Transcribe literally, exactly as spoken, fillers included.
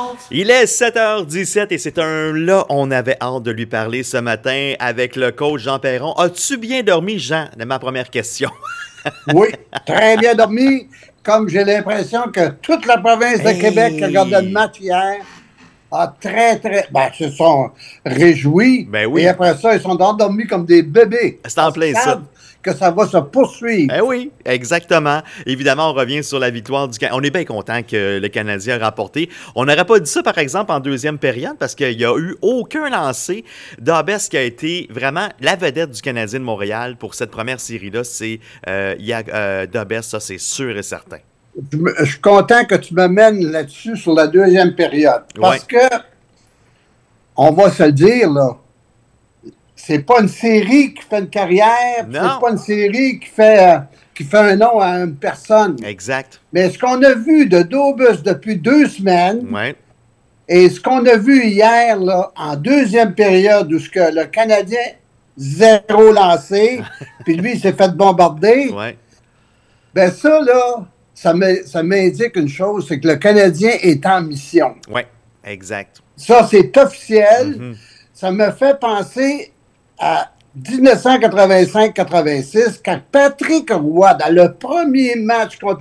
Il est sept heures dix-sept et c'est un là, on avait hâte de lui parler ce matin avec le coach Jean Perron. As-tu bien dormi, Jean? C'est ma première question. Oui, très bien dormi. Comme j'ai l'impression que toute la province de Hey! Québec qui a regardé le match hier a très, très... Ben, se sont réjouis. Ben oui. Et après ça, ils sont endormis comme des bébés. C'est en plein Ils ça. savent que ça va se poursuivre. Ben oui, exactement. Évidemment, on revient sur la victoire du Canadien. On est bien content que le Canadien a rapporté. On n'aurait pas dit ça, par exemple, en deuxième période, parce qu'il n'y a eu aucun lancé. Dabes qui a été vraiment la vedette du Canadien de Montréal pour cette première série-là, c'est euh, euh, Dabes, ça c'est sûr et certain. Je, me, je suis content que tu me mènes là-dessus sur la deuxième période. Parce ouais. que, on va se le dire, là, c'est pas une série qui fait une carrière, non. C'est pas une série qui fait, euh, qui fait un nom à une personne. Exact. Mais ce qu'on a vu de Dobus depuis deux semaines, ouais. et ce qu'on a vu hier, là, en deuxième période, où ce que le Canadien, zéro lancé, puis lui, il s'est fait bombarder, ouais. ben ça, là, ça, me, ça m'indique une chose, c'est que le Canadien est en mission. Oui, exact. Ça, c'est officiel. Mm-hmm. Ça me fait penser à dix-neuf cent quatre-vingt-cinq quatre-vingt-six, quand Patrick Roy, dans le premier match contre